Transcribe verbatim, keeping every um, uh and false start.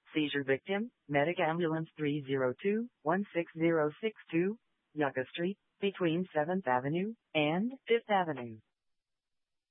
Seizure victim, Medic Ambulance three zero two, one six zero six two, Yucca Street, between seventh Avenue and fifth Avenue.